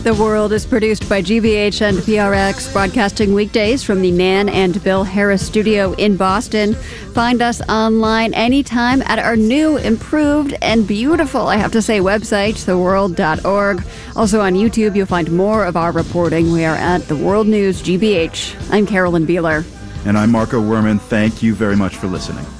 The World is produced by GBH and PRX, broadcasting weekdays from the Nan and Bill Harris studio in Boston. Find us online anytime at our new, improved, and beautiful, I have to say, website, theworld.org. Also on YouTube, you'll find more of our reporting. We are at The World News GBH. I'm Carolyn Beeler. And I'm Marco Werman. Thank you very much for listening.